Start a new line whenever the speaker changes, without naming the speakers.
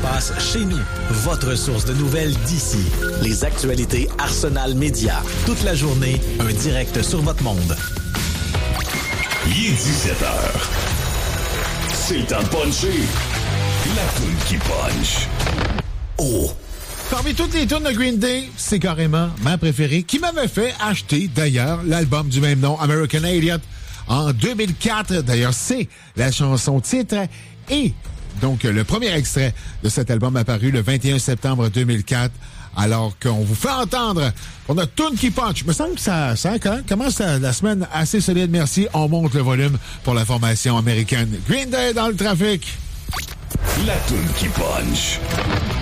passe chez nous. Votre source de nouvelles d'ici. Les actualités Arsenal Média. Toute la journée, un direct sur votre monde.
Il est 17h. C'est le temps de puncher. La toune qui punch.
Oh! Parmi toutes les tunes de Green Day, c'est carrément ma préférée, qui m'avait fait acheter, d'ailleurs, l'album du même nom, American Idiot, en 2004. D'ailleurs, c'est la chanson titre. Et donc, le premier extrait de cet album apparu le 21 septembre 2004, alors qu'on vous fait entendre pour notre tune qui punch. Il me semble que ça commence la semaine assez solide. Merci. On monte le volume pour la formation américaine. Green Day dans le trafic.
La toune qui punch.